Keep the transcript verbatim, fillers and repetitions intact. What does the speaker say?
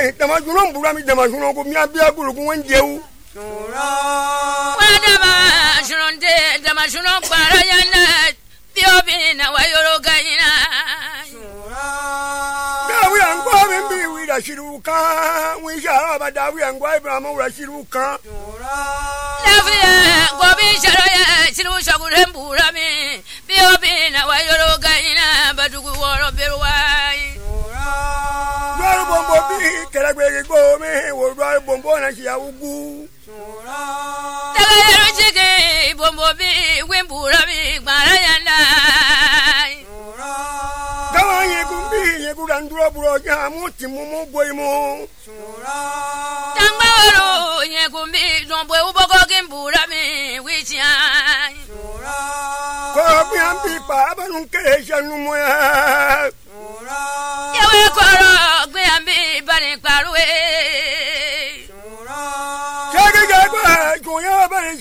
me tamajuno bura mi tamajuno ko mi abia gulu ko wonjewu Sura Wadama shunde tamajuno para yana biobi na wayoro gaina Sura Dawi angwa mbi wi da shiruka wi sha ba dawi angwa Ibrahim wi shiruka Sura Davi gobi sharaya shiru shagure mbura mi biobi na wayoro gaina badugu woro berwai Sura bombo bi kera gbe go me wo ro bombo na shi awugu Sura Tagayero chike bombo bi wembura mi gbara yanda Sura Gawa ye kumbi ye kurandura buro ja muti mumu boimu Sura Tangwaro ye kumbi dombo uboko kimbura mi wichia Sura Ko bi ambi pa ba nun kere shanu mo ya Sura Yewe koro gbe ambi bani paruwe Sura Chage ga ba ko ya ba